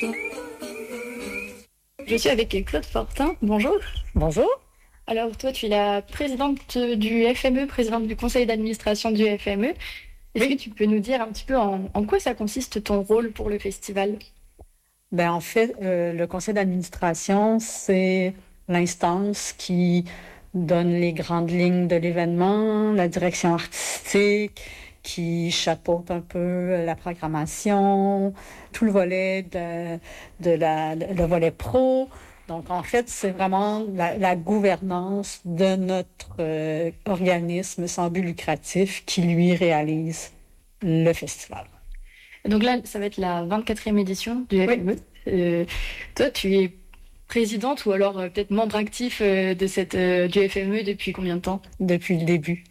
Je suis avec Claude Fortin. Bonjour. Bonjour. Alors, toi, tu es la présidente du FME, présidente du conseil d'administration du FME. Est-ce que Oui. tu peux nous dire un petit peu en quoi ça consiste ton rôle pour le festival? En fait, le conseil d'administration, c'est l'instance qui donne les grandes lignes de l'événement, la direction artistique, qui chapeaute un peu la programmation, tout le volet le volet pro. Donc, en fait, c'est vraiment la gouvernance de notre organisme sans but lucratif qui, lui, réalise le festival. Donc là, ça va être la 24e édition du Oui. FME. Toi, tu es présidente ou alors peut-être membre actif du FME depuis combien de temps? Depuis le début.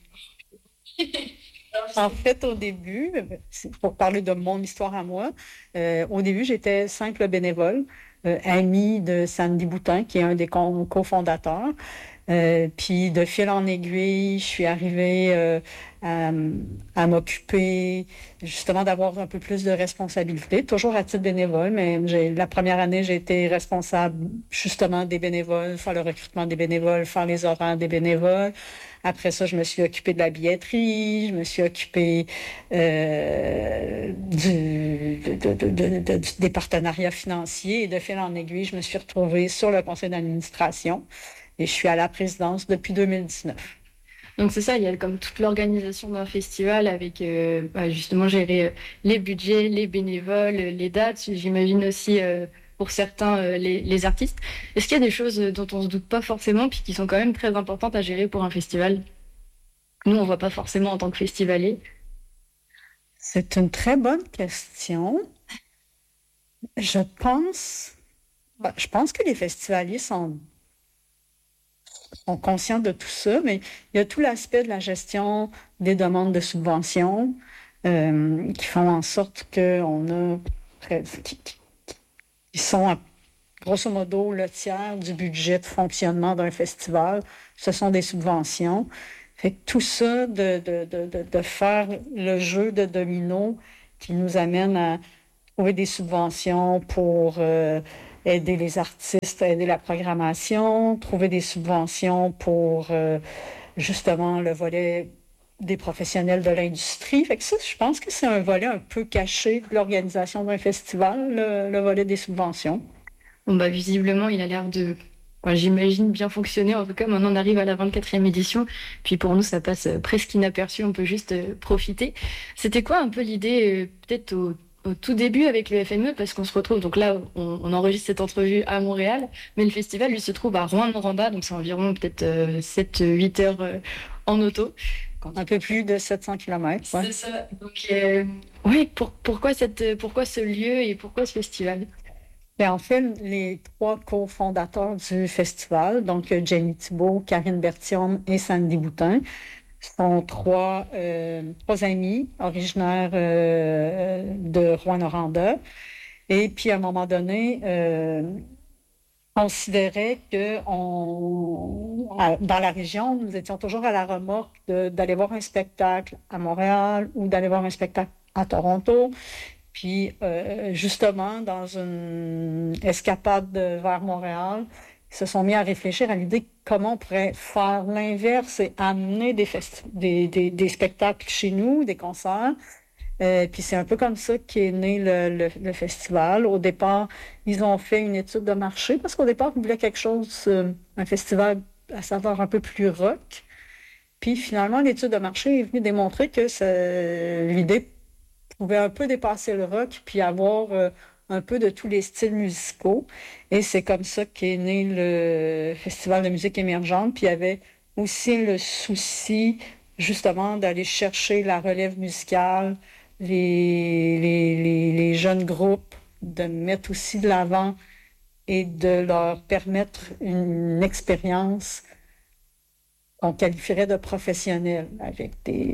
En fait, au début, pour parler de mon histoire à moi, au début, j'étais simple bénévole, amie de Sandy Boutin, qui est un des cofondateurs. Puis de fil en aiguille, je suis arrivée à, à m'occuper justement d'avoir un peu plus de responsabilité, toujours à titre bénévole, mais la première année, j'ai été responsable justement des bénévoles, faire le recrutement des bénévoles, faire les horaires des bénévoles. Après ça, je me suis occupée de la billetterie, je me suis occupée des partenariats financiers et de fil en aiguille, je me suis retrouvée sur le conseil d'administration. Et je suis à la présidence depuis 2019. Donc c'est ça, il y a comme toute l'organisation d'un festival avec justement gérer les budgets, les bénévoles, les dates, j'imagine aussi pour certains les artistes. Est-ce qu'il y a des choses dont on se doute pas forcément puis qui sont quand même très importantes à gérer pour un festival? Nous, on voit pas forcément en tant que festivalier. C'est une très bonne question. Je pense, je pense que les festivaliers sont conscients de tout ça, mais il y a tout l'aspect de la gestion des demandes de subventions qui font en sorte qu'on a qui sont grosso modo le tiers du budget de fonctionnement d'un festival. Ce sont des subventions. Fait que tout ça, de faire le jeu de domino qui nous amène à trouver des subventions pour aider les artistes, aider la programmation, trouver des subventions pour justement le volet des professionnels de l'industrie. Fait que ça, je pense que c'est un volet un peu caché de l'organisation d'un festival, le volet des subventions. Bon, bah, visiblement, il a l'air de, j'imagine, bien fonctionner. En tout cas, maintenant, on arrive à la 24e édition. Puis pour nous, ça passe presque inaperçu. On peut juste profiter. C'était quoi un peu l'idée, peut-être au tout début avec le FME, parce qu'on se retrouve, donc là, on enregistre cette entrevue à Montréal, mais le festival, lui, se trouve à Rouyn-Noranda, donc c'est environ peut-être 7-8 heures en auto. Un peu plus de 700 kilomètres. Ouais. C'est ça. Donc, oui, pourquoi pourquoi ce lieu et pourquoi ce festival? En fait, les trois cofondateurs du festival, donc Jenny Thibault, Karine Bertium et Sandy Boutin, sont trois amis originaires de Rouyn-Noranda. Et puis, à un moment donné, considérait que dans la région, nous étions toujours à la remorque d'aller voir un spectacle à Montréal ou d'aller voir un spectacle à Toronto. Puis, justement, dans une escapade vers Montréal, ils se sont mis à réfléchir à l'idée comment on pourrait faire l'inverse et amener des spectacles chez nous, des concerts. Puis c'est un peu comme ça qu'est né le festival. Au départ, ils ont fait une étude de marché parce qu'au départ, ils voulaient quelque chose, un festival à savoir un peu plus rock. Puis finalement, l'étude de marché est venue démontrer que l'idée pouvait un peu dépasser le rock puis avoir un peu de tous les styles musicaux. Et c'est comme ça qu'est né le Festival de musique émergente. Puis il y avait aussi le souci, justement, d'aller chercher la relève musicale, les jeunes groupes, de mettre aussi de l'avant et de leur permettre une expérience qu'on qualifierait de professionnelle, avec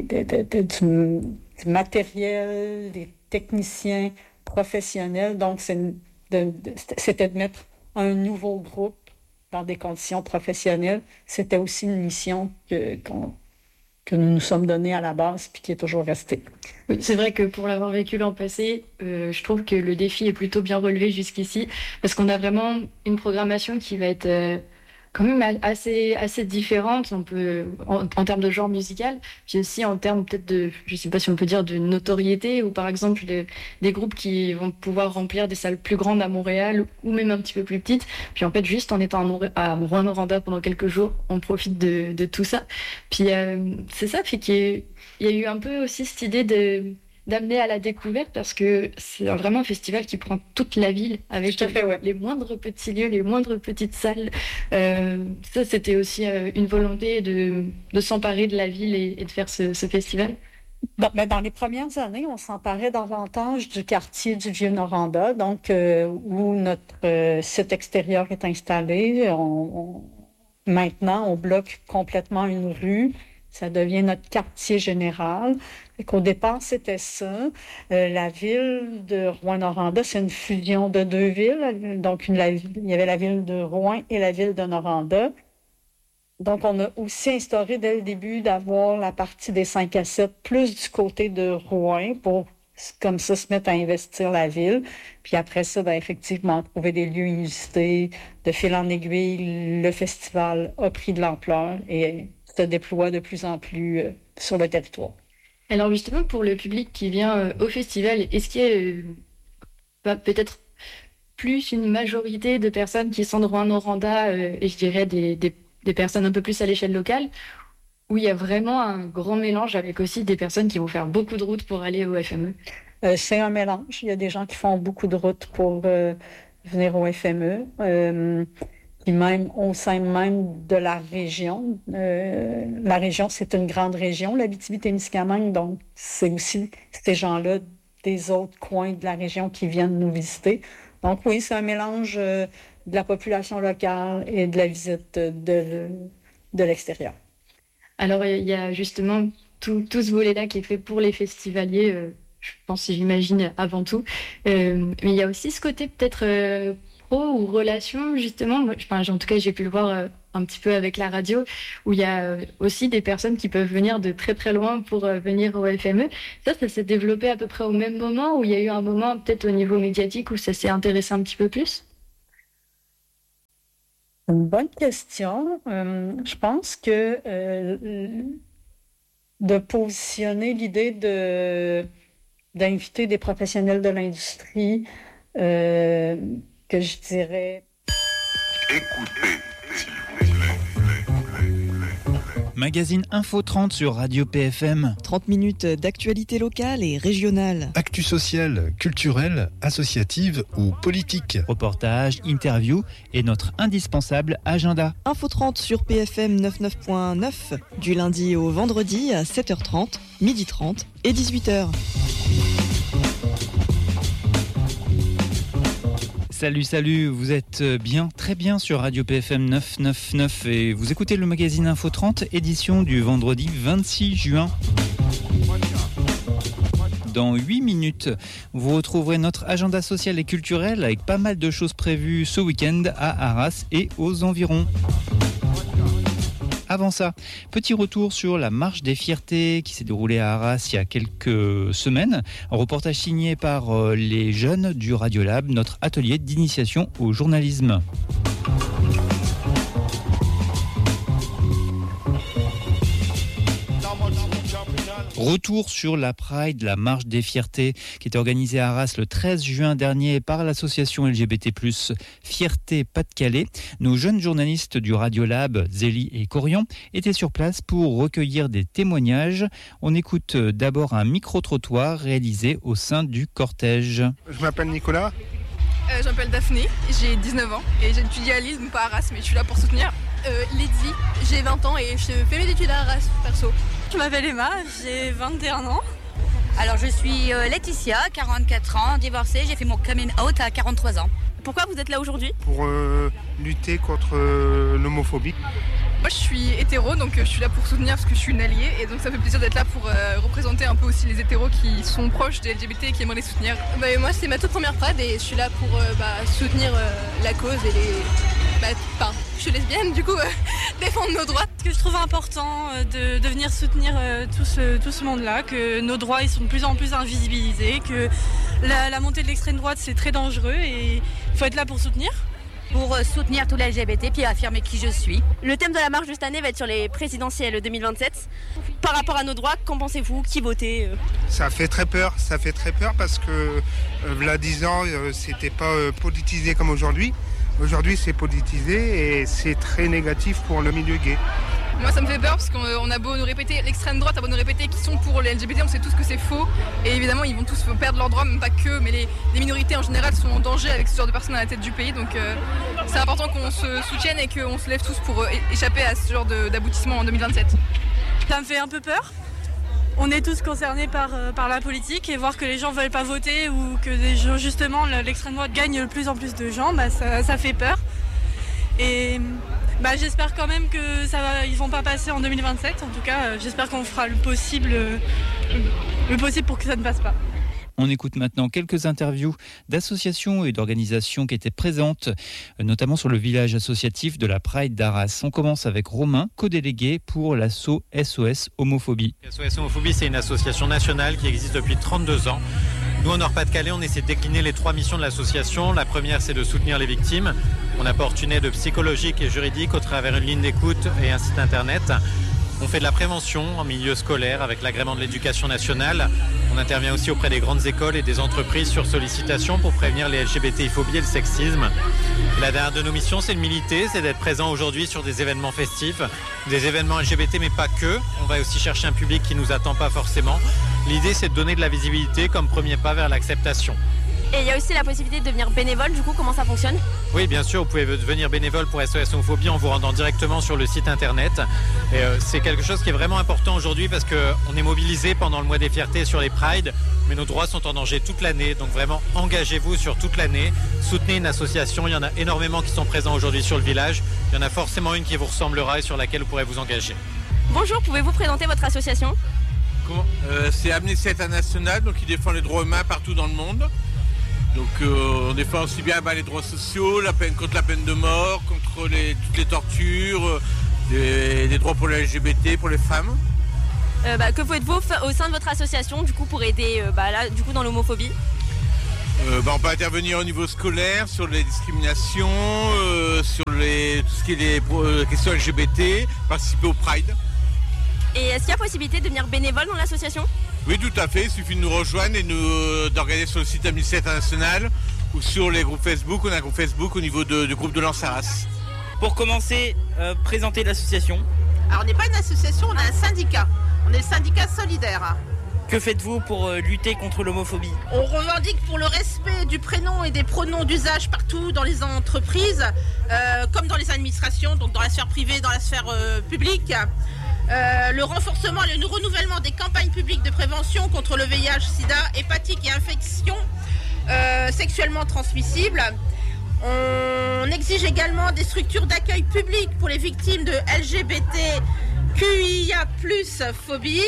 du matériel, des techniciens professionnels. Donc, c'était de mettre un nouveau groupe dans des conditions professionnelles. C'était aussi une mission que nous nous sommes donnés à la base puis qui est toujours resté. Oui, c'est vrai que pour l'avoir vécu l'an passé, je trouve que le défi est plutôt bien relevé jusqu'ici parce qu'on a vraiment une programmation qui va être quand même assez différente en termes de genre musical, puis aussi en termes peut-être de, je sais pas si on peut dire de notoriété, ou par exemple des groupes qui vont pouvoir remplir des salles plus grandes à Montréal ou même un petit peu plus petites. Puis en fait, juste en étant à Rouyn-Noranda pendant quelques jours, on profite de tout ça. Puis c'est ça, fait qu'il y a eu un peu aussi cette idée d'amener à la découverte parce que c'est vraiment un festival qui prend toute la ville avec les moindres petits lieux, les moindres petites salles. Ça, c'était aussi une volonté de s'emparer de la ville et de faire ce festival. Dans les premières années, on s'emparait davantage du quartier du Vieux-Noranda, donc où notre site extérieur est installé. Maintenant, on bloque complètement une rue. Ça devient notre quartier général. Au départ, c'était ça. La ville de Rouyn-Noranda, c'est une fusion de deux villes. Donc, il y avait la ville de Rouyn et la ville de Noranda. Donc, on a aussi instauré dès le début d'avoir la partie des 5 à 7 plus du côté de Rouyn pour, comme ça, se mettre à investir la ville. Puis après ça, effectivement, trouver des lieux inusités. De fil en aiguille, le festival a pris de l'ampleur et se déploie de plus en plus sur le territoire. Alors justement, pour le public qui vient au festival, est-ce qu'il y a peut-être plus une majorité de personnes qui sont de Rouyn-Noranda et je dirais des personnes un peu plus à l'échelle locale, où il y a vraiment un grand mélange avec aussi des personnes qui vont faire beaucoup de routes pour aller au FME? C'est un mélange. Il y a des gens qui font beaucoup de routes pour venir au FME. Puis même au sein même de la région. La région, c'est une grande région, l'Abitibi-Témiscamingue, donc c'est aussi ces gens-là des autres coins de la région qui viennent nous visiter. Donc oui, c'est un mélange de la population locale et de la visite de l'extérieur. Alors il y a justement tout ce volet-là qui est fait pour les festivaliers, je pense, j'imagine, avant tout. Mais il y a aussi ce côté peut-être ou relation, justement. Moi, en tout cas, j'ai pu le voir un petit peu avec la radio, où il y a aussi des personnes qui peuvent venir de très très loin pour venir au FME. Ça s'est développé à peu près au même moment, où il y a eu un moment peut-être au niveau médiatique où ça s'est intéressé un petit peu plus? Une bonne question. Je pense que de positionner l'idée d'inviter des professionnels de l'industrie, que je dirais... Écoutez, s'il vous plaît. Magazine Info 30 sur Radio PFM. 30 minutes d'actualité locale et régionale. Actu sociale, culturelle, associative ou politique. Reportages, interviews et notre indispensable agenda. Info 30 sur PFM 99.9 du lundi au vendredi à 7h30, 12h30 et 18h. Salut, vous êtes bien, très bien sur Radio PFM 999 et vous écoutez le magazine Info 30, édition du vendredi 26 juin. Dans 8 minutes, vous retrouverez notre agenda social et culturel avec pas mal de choses prévues ce week-end à Arras et aux environs. Avant ça, petit retour sur la marche des fiertés qui s'est déroulée à Arras il y a quelques semaines. Un reportage signé par les jeunes du Radiolab, notre atelier d'initiation au journalisme. Retour sur la Pride, la marche des fiertés, qui était organisée à Arras le 13 juin dernier par l'association LGBT+, Fierté Pas-de-Calais. Nos jeunes journalistes du Radiolab, Zélie et Corian, étaient sur place pour recueillir des témoignages. On écoute d'abord un micro-trottoir réalisé au sein du cortège. Je m'appelle Nicolas. Je m'appelle Daphné, j'ai 19 ans et j'étudie à Lille, donc pas à Arras, mais je suis là pour soutenir. Lydie, j'ai 20 ans et je fais mes études à Arras, perso. Je m'appelle Emma, j'ai 21 ans. Alors je suis Laetitia, 44 ans, divorcée, j'ai fait mon coming out à 43 ans. Pourquoi vous êtes là aujourd'hui ? Pour lutter contre l'homophobie. Moi je suis hétéro, donc je suis là pour soutenir parce que je suis une alliée et donc ça fait plaisir d'être là pour représenter un peu aussi les hétéros qui sont proches des LGBT et qui aimeraient les soutenir. Moi c'est ma toute première Pride et je suis là pour soutenir la cause et je suis lesbienne, du coup, défendre nos droits. Ce que je trouve important de venir soutenir tout ce monde-là, que nos droits ils sont de plus en plus invisibilisés, que la montée de l'extrême droite c'est très dangereux et il faut être là pour soutenir. Pour soutenir tous les LGBT puis affirmer qui je suis. Le thème de la marche de cette année va être sur les présidentielles 2027. Par rapport à nos droits, qu'en pensez-vous? Qui votez? Ça fait très peur parce que, là 10 ans, c'était pas politisé comme aujourd'hui. Aujourd'hui, c'est politisé et c'est très négatif pour le milieu gay. Moi, ça me fait peur parce qu'on a beau nous répéter, l'extrême droite a beau nous répéter qu'ils sont pour les LGBT, on sait tous que c'est faux. Et évidemment, ils vont tous perdre leurs droits, même pas que, mais les minorités en général sont en danger avec ce genre de personnes à la tête du pays. Donc c'est important qu'on se soutienne et qu'on se lève tous pour échapper à ce genre d'aboutissement en 2027. Ça me fait un peu peur. On est tous concernés par la politique et voir que les gens ne veulent pas voter ou que justement l'extrême droite gagne de plus en plus de gens, ça fait peur. Et j'espère quand même qu'ils ne vont pas passer en 2027. En tout cas, j'espère qu'on fera le possible pour que ça ne passe pas. On écoute maintenant quelques interviews d'associations et d'organisations qui étaient présentes, notamment sur le village associatif de la Pride d'Arras. On commence avec Romain, co-délégué pour l'asso SOS Homophobie. SOS Homophobie, c'est une association nationale qui existe depuis 32 ans. Nous, en Nord-Pas-de-Calais, on essaie de décliner les 3 missions de l'association. La première, c'est de soutenir les victimes. On apporte une aide psychologique et juridique au travers une ligne d'écoute et un site internet. On fait de la prévention en milieu scolaire avec l'agrément de l'éducation nationale. On intervient aussi auprès des grandes écoles et des entreprises sur sollicitation pour prévenir les LGBTI-phobies et le sexisme. Et la dernière de nos missions, c'est de militer, c'est d'être présent aujourd'hui sur des événements festifs, des événements LGBT, mais pas que. On va aussi chercher un public qui ne nous attend pas forcément. L'idée, c'est de donner de la visibilité comme premier pas vers l'acceptation. Et il y a aussi la possibilité de devenir bénévole, du coup, comment ça fonctionne? Oui, bien sûr, vous pouvez devenir bénévole pour SOS Homophobie en vous rendant directement sur le site internet. Et c'est quelque chose qui est vraiment important aujourd'hui parce qu'on est mobilisé pendant le mois des fiertés sur les Prides, mais nos droits sont en danger toute l'année. Donc vraiment, engagez-vous sur toute l'année, soutenez une association. Il y en a énormément qui sont présents aujourd'hui sur le village. Il y en a forcément une qui vous ressemblera et sur laquelle vous pourrez vous engager. Bonjour, pouvez-vous présenter votre association? C'est Amnesty International, donc qui défend les droits humains partout dans le monde. Donc on défend aussi bien les droits sociaux, contre la peine de mort, contre toutes les tortures, des droits pour les LGBT, pour les femmes. Que faites-vous au sein de votre association du coup pour aider dans l'homophobie? On peut intervenir au niveau scolaire sur les discriminations, sur tout ce qui est les questions LGBT, participer au Pride. Et est-ce qu'il y a possibilité de devenir bénévole dans l'association? Oui, tout à fait. Il suffit de nous rejoindre et d'organiser sur le site Amnesty International ou sur les groupes Facebook. On a un groupe Facebook au niveau du groupe de Lens Arras. Pour commencer, présenter l'association. Alors, on n'est pas une association, on est un syndicat. On est le syndicat solidaire. Que faites-vous pour lutter contre l'homophobie? On revendique pour le respect du prénom et des pronoms d'usage partout dans les entreprises, comme dans les administrations, donc dans la sphère privée, dans la sphère publique. Le renforcement et le renouvellement des campagnes publiques de prévention contre le VIH, SIDA, hépatique et infections sexuellement transmissibles. On exige également des structures d'accueil public pour les victimes de LGBTQIA+ phobie.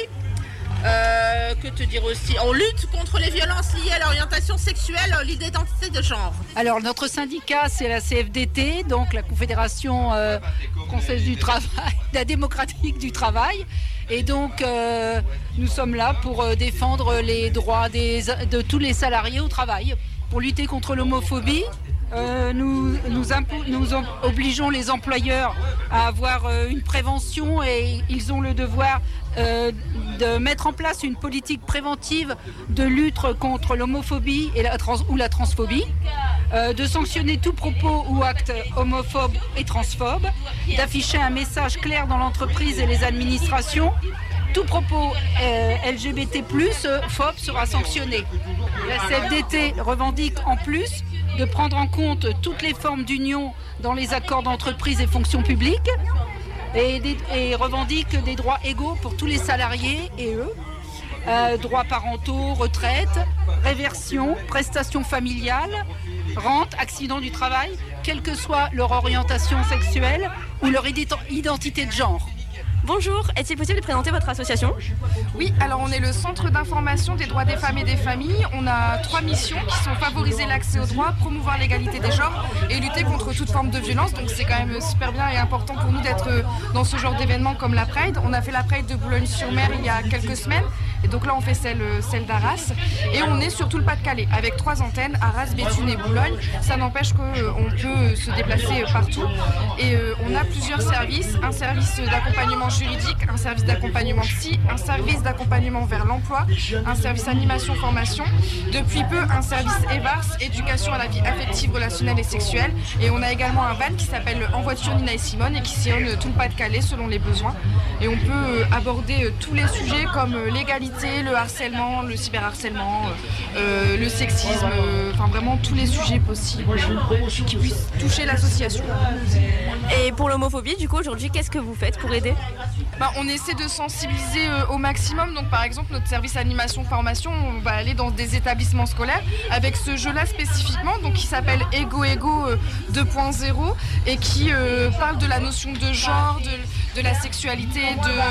Que te dire aussi? On lutte contre les violences liées à l'orientation sexuelle, l'identité de genre. Alors notre syndicat c'est la CFDT, donc la Confédération française du travail, la démocratique du travail. Et donc nous sommes là pour défendre les droits de tous les salariés au travail, pour lutter contre l'homophobie. Nous obligeons les employeurs à avoir une prévention et ils ont le devoir de mettre en place une politique préventive de lutte contre l'homophobie et la transphobie, de sanctionner tout propos ou acte homophobe et transphobe, d'afficher un message clair dans l'entreprise et les administrations. Tout propos LGBT+, phobe sera sanctionné. La CFDT revendique en plus de prendre en compte toutes les formes d'union dans les accords d'entreprise et fonction publique et revendique des droits égaux pour tous les salariés et eux. Droits parentaux, retraite, réversion, prestations familiales, rente, accident du travail, quelle que soit leur orientation sexuelle ou leur identité de genre. Bonjour, est-il possible de présenter votre association ? Oui, alors on est le Centre d'information des droits des femmes et des familles. On a 3 missions qui sont favoriser l'accès aux droits, promouvoir l'égalité des genres et lutter contre toute forme de violence. Donc c'est quand même super bien et important pour nous d'être dans ce genre d'événements comme la Pride. On a fait la Pride de Boulogne-sur-Mer il y a quelques semaines. Et donc là, on fait celle d'Arras. Et on est sur tout le Pas-de-Calais, avec 3 antennes, Arras, Béthune et Boulogne. Ça n'empêche qu'on peut se déplacer partout. Et on a plusieurs services. Un service d'accompagnement juridique, un service d'accompagnement psy, un service d'accompagnement vers l'emploi, un service animation-formation. Depuis peu, un service EVARS, éducation à la vie affective, relationnelle et sexuelle. Et on a également un van qui s'appelle En voiture Nina et Simone et qui sillonne tout le Pas-de-Calais selon les besoins. Et on peut aborder tous les sujets comme l'égalité, le harcèlement, le cyberharcèlement, le sexisme, enfin vraiment tous les sujets possibles qui puissent toucher l'association. Et pour l'homophobie, du coup, aujourd'hui, qu'est-ce que vous faites pour aider ? On essaie de sensibiliser au maximum. Donc par exemple, notre service animation-formation, on va aller dans des établissements scolaires avec ce jeu-là spécifiquement, donc qui s'appelle Ego 2.0 et qui parle de la notion de genre, de la sexualité,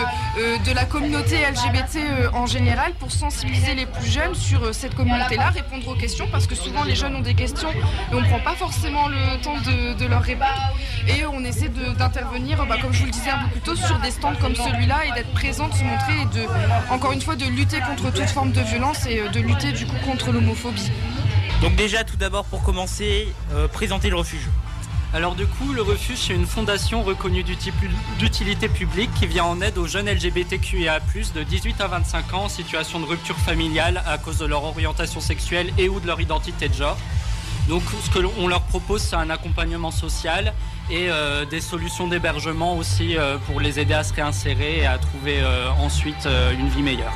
de la communauté LGBT en général, pour sensibiliser les plus jeunes sur cette communauté-là, répondre aux questions, parce que souvent les jeunes ont des questions et on ne prend pas forcément le temps de leur répondre. Et on essaie d'intervenir, comme je vous le disais un peu plus tôt, sur des stands comme celui-là et d'être présent, de se montrer et encore une fois, de lutter contre toute forme de violence et de lutter du coup contre l'homophobie. Donc déjà, tout d'abord, pour commencer, présenter le refuge. Alors du coup, le refuge, c'est une fondation reconnue d'utilité publique qui vient en aide aux jeunes LGBTQIA+, de 18 à 25 ans en situation de rupture familiale à cause de leur orientation sexuelle et ou de leur identité de genre. Donc ce que on leur propose, c'est un accompagnement social et des solutions d'hébergement aussi pour les aider à se réinsérer et à trouver ensuite une vie meilleure.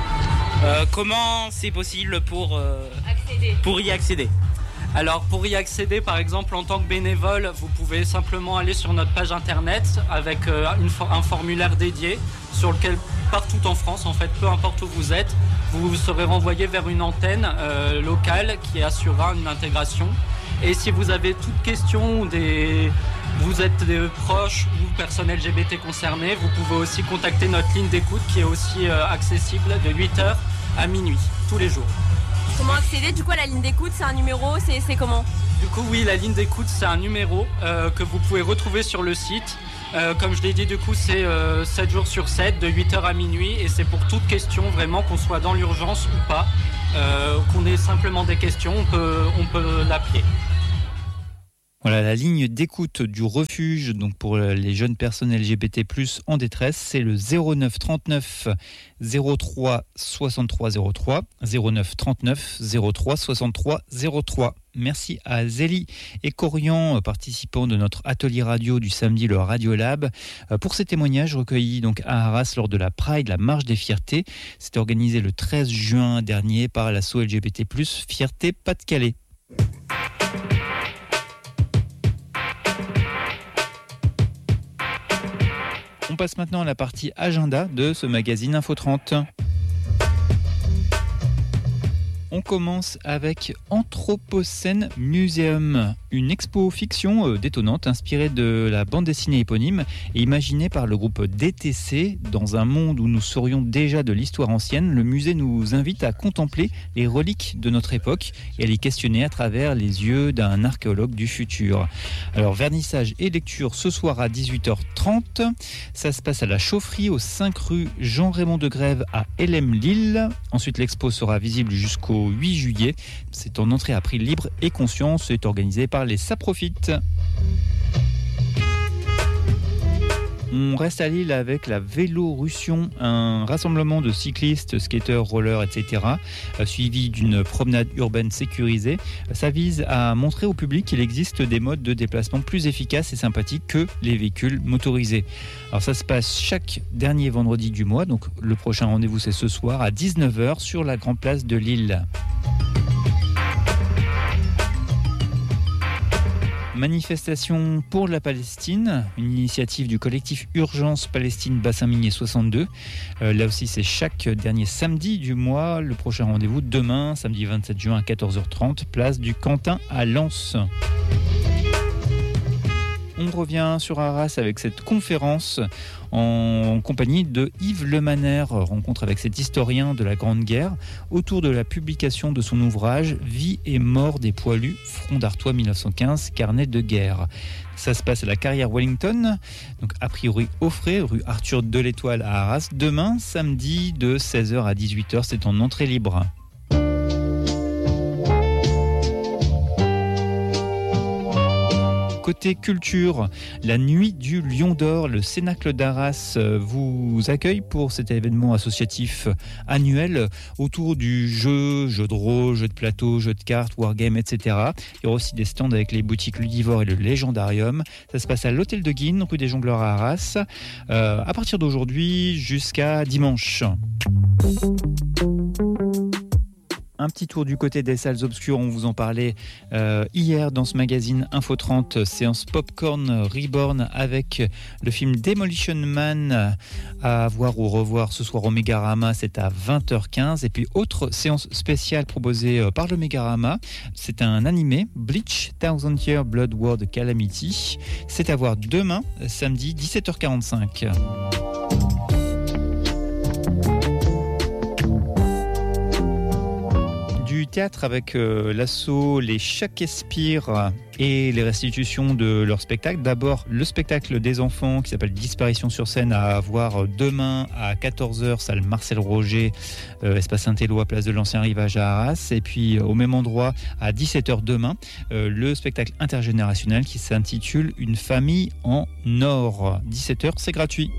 Comment c'est possible pour y accéder ? Alors pour y accéder, par exemple, en tant que bénévole, vous pouvez simplement aller sur notre page internet avec un formulaire dédié sur lequel, partout en France, en fait, peu importe où vous êtes, vous serez renvoyé vers une antenne locale qui assurera une intégration. Et si vous avez toute question, vous êtes des proches ou personnes LGBT concernées, vous pouvez aussi contacter notre ligne d'écoute qui est aussi accessible de 8h à minuit, tous les jours. Comment accéder du coup à la ligne d'écoute ? C'est un numéro, c'est comment ? Du coup oui, la ligne d'écoute c'est un numéro que vous pouvez retrouver sur le site. Comme je l'ai dit, du coup c'est 7 jours sur 7, de 8h à minuit, et c'est pour toute question vraiment, qu'on soit dans l'urgence ou pas, qu'on ait simplement des questions, on peut l'appeler. Voilà, la ligne d'écoute du refuge, donc pour les jeunes personnes LGBT+, en détresse, c'est le 09 39 03 63 03, 09 39 03 63 03. Merci à Zélie et Corian, participants de notre atelier radio du samedi, le Radiolab, pour ces témoignages recueillis donc à Arras lors de la Pride, la marche des fiertés. C'était organisé le 13 juin dernier par l'asso LGBT+, Fierté Pas-de-Calais. On passe maintenant à la partie agenda de ce magazine Info 30. On commence avec Anthropocène Museum, une expo fiction détonnante inspirée de la bande dessinée éponyme et imaginée par le groupe DTC. Dans un monde où nous serions déjà de l'histoire ancienne, le musée nous invite à contempler les reliques de notre époque et à les questionner à travers les yeux d'un archéologue du futur. Alors vernissage et lecture ce soir à 18h30. Ça se passe à la Chaufferie, au 5 rue Jean-Raymond de Grève à Hellem-Lille. Ensuite l'expo sera visible jusqu'au 8 juillet. C'est en entrée à prix libre et conscience. C'est organisé par les Saprofites. On reste à Lille avec la Vélorussion, un rassemblement de cyclistes, skateurs, rollers, etc., suivi d'une promenade urbaine sécurisée. Ça vise à montrer au public qu'il existe des modes de déplacement plus efficaces et sympathiques que les véhicules motorisés. Alors ça se passe chaque dernier vendredi du mois, donc le prochain rendez-vous c'est ce soir à 19h sur la Grande Place de Lille. Manifestation pour la Palestine, une initiative du collectif Urgence Palestine Bassin Minier 62. Là aussi, c'est chaque dernier samedi du mois. Le prochain rendez-vous demain, samedi 27 juin à 14h30, place du Quentin à Lens. on revient sur Arras avec cette conférence en compagnie de Yves Lemaner, rencontre avec cet historien de la Grande Guerre autour de la publication de son ouvrage « Vie et mort des poilus, front d'Artois 1915, carnet de guerre ». Ça se passe à la Carrière Wellington, donc a priori au frais, rue Arthur de l'Étoile à Arras. Demain, samedi, de 16h à 18h, c'est en entrée libre. Côté culture, la nuit du Lion d'Or, le Cénacle d'Arras vous accueille pour cet événement associatif annuel autour du jeu de rôle, jeu de plateau, jeu de cartes, wargame, etc. Il y aura aussi des stands avec les boutiques Ludivore et le Légendarium. Ça se passe à l'Hôtel de Guines, rue des Jongleurs à Arras, à partir d'aujourd'hui jusqu'à dimanche. Un petit tour du côté des salles obscures, on vous en parlait hier dans ce magazine Info 30, séance Popcorn Reborn avec le film Demolition Man à voir ou revoir ce soir au Mégarama, c'est à 20h15. Et puis autre séance spéciale proposée par le Mégarama, c'est un animé, Bleach Thousand Year Blood World Calamity, c'est à voir demain, samedi 17h45. Du théâtre avec l'assaut Les Shakespeare et les restitutions de leur spectacle. D'abord, le spectacle des enfants qui s'appelle Disparition sur scène à voir demain à 14h, salle Marcel Roger, espace Saint-Éloi, place de l'Ancien Rivage à Arras. Et puis au même endroit à 17h demain, le spectacle intergénérationnel qui s'intitule Une famille en or. 17h, c'est gratuit.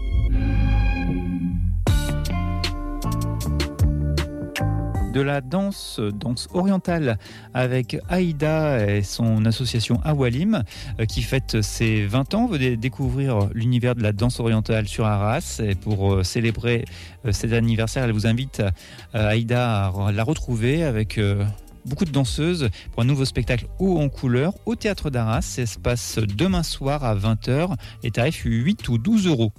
De la danse orientale avec Aïda et son association Awalim qui fête ses 20 ans. Vous allez découvrir l'univers de la danse orientale sur Arras et pour célébrer cet anniversaire, elle vous invite Aïda à la retrouver avec beaucoup de danseuses pour un nouveau spectacle haut en couleur au Théâtre d'Arras. Ça se passe demain soir à 20h. Les tarifs 8 ou 12 euros.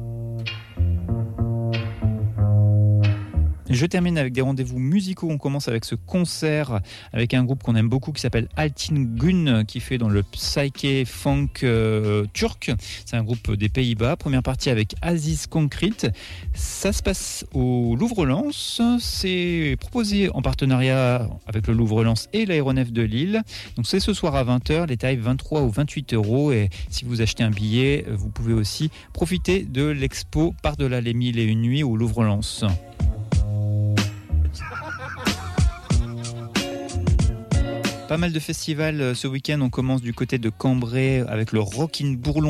Je termine avec des rendez-vous musicaux. On commence avec ce concert avec un groupe qu'on aime beaucoup qui s'appelle Altin Gün, qui fait dans le psyché funk turc. C'est un groupe des Pays-Bas. Première partie avec Aziz Concrete. Ça se passe au Louvre-Lens. C'est proposé en partenariat avec le Louvre-Lens et l'aéronef de Lille. Donc c'est ce soir à 20h. Les tarifs 23 ou 28 euros. Et si vous achetez un billet, vous pouvez aussi profiter de l'expo Par-delà les 1001 nuits au Louvre-Lens. Pas mal de festivals ce week-end. On commence du côté de Cambrai avec le Rockin' Bourlon